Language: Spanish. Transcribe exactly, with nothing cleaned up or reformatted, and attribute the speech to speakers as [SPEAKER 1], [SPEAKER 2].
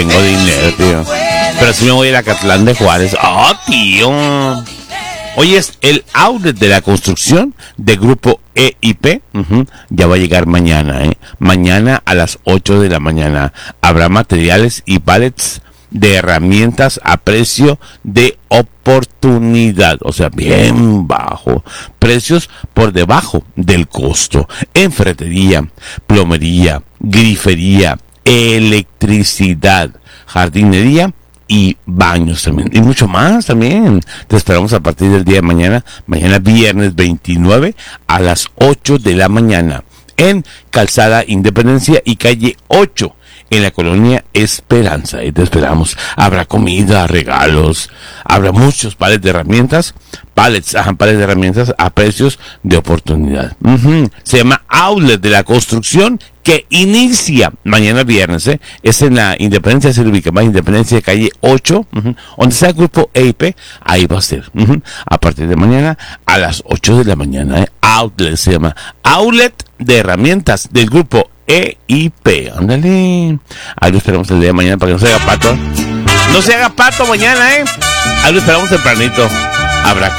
[SPEAKER 1] tengo dinero, tío. Pero sí me voy a ir a Catlán de Juárez. ¡Oh, tío! Hoy es el outlet de la construcción de Grupo E I P. Uh-huh. Ya va a llegar mañana, ¿eh? Mañana a las ocho de la mañana. Habrá materiales y pallets de herramientas a precio de oportunidad. O sea, bien bajo. Precios por debajo del costo. En ferretería, plomería, grifería, electricidad, jardinería y baños también, y mucho más también. Te esperamos a partir del día de mañana, mañana viernes veintinueve a las ocho de la mañana, en Calzada Independencia y calle ocho, en la colonia Esperanza. Y te esperamos. Habrá comida, regalos, habrá muchos palets de herramientas, palets, ajá, palets de herramientas a precios de oportunidad. Uh-huh. Se llama Outlet de la Construcción, que inicia mañana viernes, ¿eh? Es en la Independencia, se ubica más Independencia, calle ocho, uh-huh, donde está el Grupo E I P, ahí va a ser, uh-huh, a partir de mañana a las ocho de la mañana, ¿eh? Outlet se llama, Outlet de herramientas del Grupo E I P, ándale, ahí lo esperamos el día de mañana para que no se haga pato, no se haga pato mañana, ¿eh? Ahí lo esperamos tempranito, habrá